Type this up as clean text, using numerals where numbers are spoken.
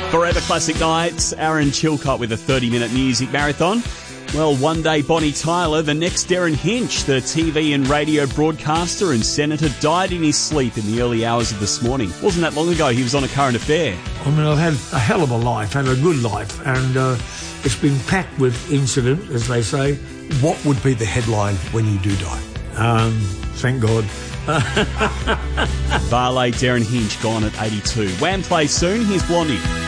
Forever Classic Nights, Aaron Chilcott with a 30-minute music marathon. Well, one day Bonnie Tyler, the next Darren Hinch, the TV and radio broadcaster and senator, died in his sleep in the early hours of this morning. Wasn't that long ago he was on A Current Affair. I mean, I've had a hell of a life, had a good life, and it's been packed with incident, as they say. What would be the headline when you do die? Thank God. Varley Darren Hinch gone at 82. Wham plays soon. Here's Blondie.